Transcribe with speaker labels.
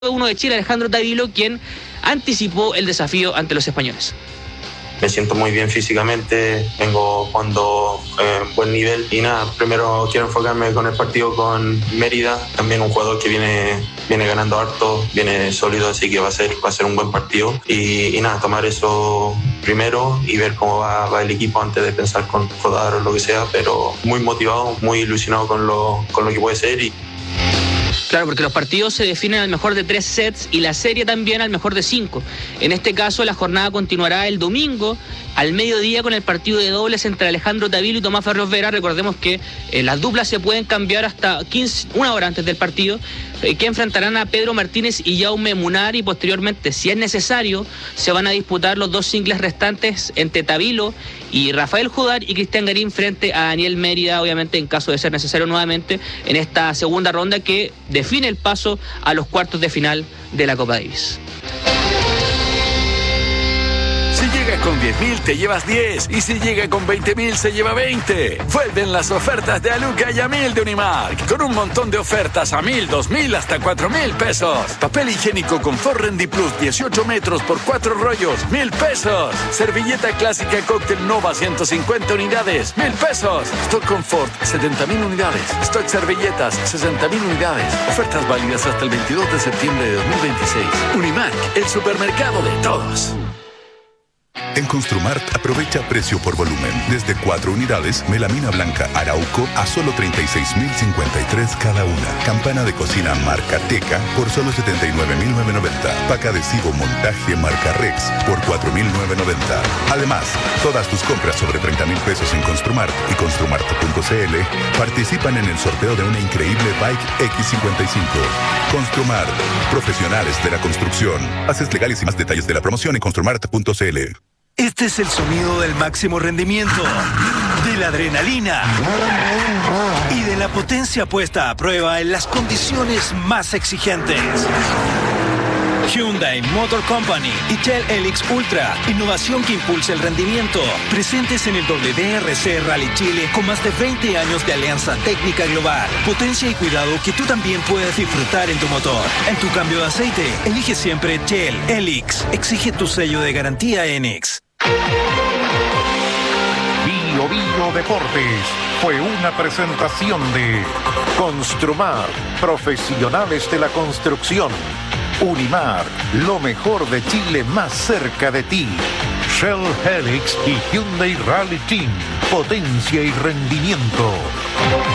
Speaker 1: uno de Chile, Alejandro Tavilo, quien anticipó el desafío ante los españoles.
Speaker 2: Me siento muy bien físicamente, vengo jugando buen nivel y nada, primero quiero enfocarme con el partido con Mérida, también un jugador que viene ganando harto, viene sólido, así que va a ser un buen partido y nada, tomar eso primero y ver cómo va el equipo antes de pensar con rodar o lo que sea, pero muy motivado, muy ilusionado con lo que puede ser.
Speaker 1: Claro, porque los partidos se definen al mejor de 3 sets y la serie también al mejor de 5. En este caso, la jornada continuará el domingo al mediodía con el partido de dobles entre Alejandro Tavilo y Tomás Ferros Vera. Recordemos que las duplas se pueden cambiar hasta una hora antes del partido, que enfrentarán a Pedro Martínez y Jaume Munar, y posteriormente, si es necesario, se van a disputar los 2 singles restantes entre Tavilo y Rafael Judar y Cristian Garín frente a Daniel Mérida, obviamente en caso de ser necesario nuevamente en esta segunda ronda que define el paso a los cuartos de final de la Copa Davis.
Speaker 3: Si llega con 10.000 te llevas 10 y si llega con 20.000 se lleva 20. Vuelven las ofertas de Aluca y a 1.000 de Unimark, con un montón de ofertas a 1.000, 2.000 hasta 4.000 pesos. Papel higiénico Confort Rendi Plus 18 metros por 4 rollos, 1.000 pesos. Servilleta clásica Cóctel Nova 150 unidades, 1.000 pesos. Stock Confort 70.000 unidades. Stock servilletas 60.000 unidades. Ofertas válidas hasta el 22 de septiembre de 2026. Unimark, el supermercado de todos.
Speaker 4: En Construmart aprovecha precio por volumen. Desde 4 unidades, melamina blanca Arauco a solo 36.053 cada una. Campana de cocina marca Teca por solo 79.990. Pack adhesivo montaje marca Rex por 4.990. Además, todas tus compras sobre 30.000 pesos en Construmart y Construmart.cl participan en el sorteo de una increíble Bike X55. Construmart, profesionales de la construcción. Bases legales y más detalles de la promoción en Construmart.cl.
Speaker 5: Este es el sonido del máximo rendimiento, de la adrenalina y de la potencia puesta a prueba en las condiciones más exigentes. Hyundai Motor Company y Shell Helix Ultra, innovación que impulsa el rendimiento. Presentes en el WRC Rally Chile con más de 20 años de alianza técnica global. Potencia y cuidado que tú también puedes disfrutar en tu motor. En tu cambio de aceite, elige siempre Shell Helix. Exige tu sello de garantía ENEX.
Speaker 6: Bio Deportes fue una presentación de Construmar, profesionales de la construcción. Unimark, lo mejor de Chile más cerca de ti. Shell Helix y Hyundai Rally Team, potencia y rendimiento.